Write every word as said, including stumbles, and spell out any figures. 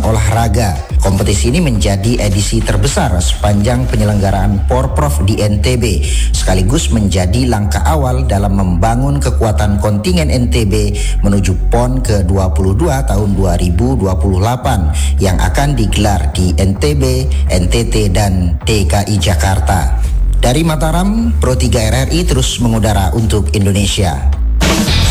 olahraga. Kompetisi ini menjadi edisi terbesar sepanjang penyelenggaraan Porprov di N T B, sekaligus menjadi langkah awal dalam membangun kekuatan kontingen N T B menuju PON ke dua puluh dua tahun dua ribu dua puluh delapan yang akan digelar di N T B, N T T, dan D K I Jakarta. Dari Mataram, Pro tiga R R I terus mengudara untuk Indonesia.